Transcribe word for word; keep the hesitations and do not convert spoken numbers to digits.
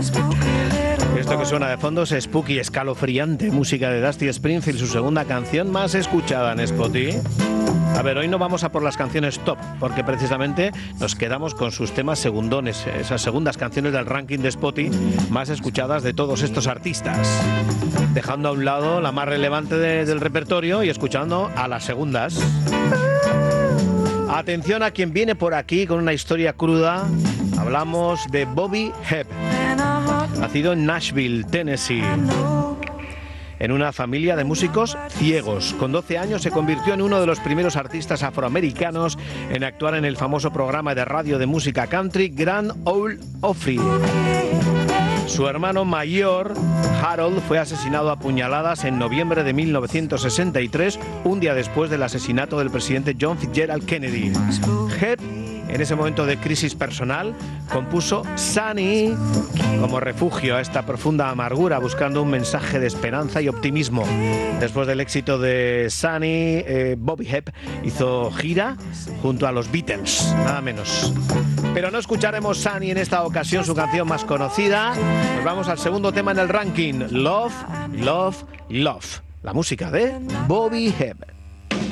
Esto que suena de fondo es spooky, escalofriante, música de Dusty Springfield, su segunda canción más escuchada en Spotify. A ver, hoy no vamos a por las canciones top, porque precisamente nos quedamos con sus temas segundones, esas segundas canciones del ranking de Spotify más escuchadas de todos estos artistas, dejando a un lado la más relevante de, del repertorio y escuchando a las segundas. Atención a quien viene por aquí con una historia cruda. Hablamos de Bobby Hebb, nacido en Nashville, Tennessee, en una familia de músicos ciegos. Con doce años se convirtió en uno de los primeros artistas afroamericanos en actuar en el famoso programa de radio de música country Grand Ole Opry. Su hermano mayor, Harold, fue asesinado a puñaladas en noviembre de mil novecientos sesenta y tres, un día después del asesinato del presidente John Fitzgerald Kennedy. Hebb, en ese momento de crisis personal, compuso Sunny como refugio a esta profunda amargura, buscando un mensaje de esperanza y optimismo. Después del éxito de Sunny, eh, Bobby Hebb hizo gira junto a los Beatles, nada menos. Pero no escucharemos Sunny en esta ocasión, su canción más conocida. Nos vamos al segundo tema en el ranking, Love, Love, Love. La música de Bobby Hebb.